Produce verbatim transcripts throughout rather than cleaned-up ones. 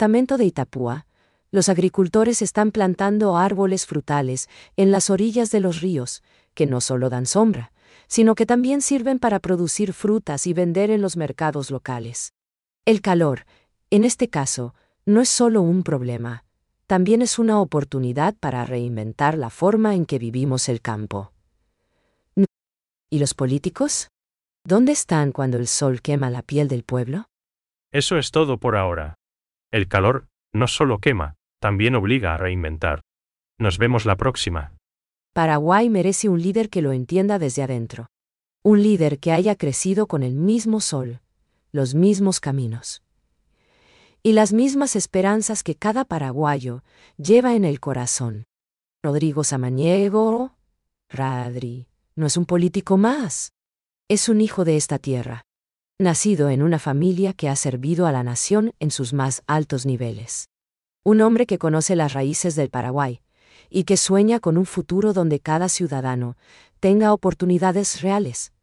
departamento de Itapúa, los agricultores están plantando árboles frutales en las orillas de los ríos, que no solo dan sombra, sino que también sirven para producir frutas y vender en los mercados locales. El calor, en este caso, no es solo un problema, también es una oportunidad para reinventar la forma en que vivimos el campo. ¿Y los políticos? ¿Dónde están cuando el sol quema la piel del pueblo? Eso es todo por ahora. El calor no solo quema, también obliga a reinventar. Nos vemos la próxima. Paraguay merece un líder que lo entienda desde adentro. Un líder que haya crecido con el mismo sol, los mismos caminos y las mismas esperanzas que cada paraguayo lleva en el corazón. Rodrigo Samaniego, Radri, no es un político más. Es un hijo de esta tierra, nacido en una familia que ha servido a la nación en sus más altos niveles. Un hombre que conoce las raíces del Paraguay y que sueña con un futuro donde cada ciudadano tenga oportunidades reales.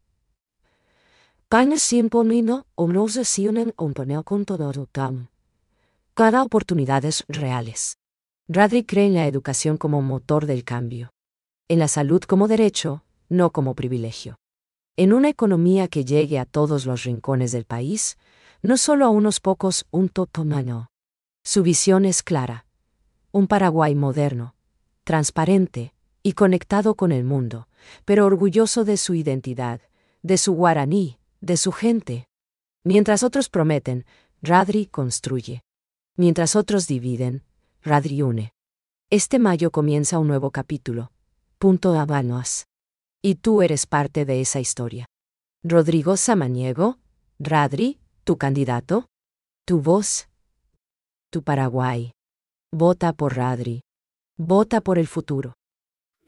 Cada oportunidades reales. Radri cree en la educación como motor del cambio, en la salud como derecho, no como privilegio. En una economía que llegue a todos los rincones del país, no solo a unos pocos, un totomano. Su visión es clara. Un Paraguay moderno, transparente y conectado con el mundo, pero orgulloso de su identidad, de su guaraní, de su gente. Mientras otros prometen, Radri construye. Mientras otros dividen, Radri une. Este mayo comienza un nuevo capítulo. Punto Habanos. Y tú eres parte de esa historia. Rodrigo Samaniego, Radri, tu candidato, tu voz, tu Paraguay. Vota por Radri. Vota por el futuro.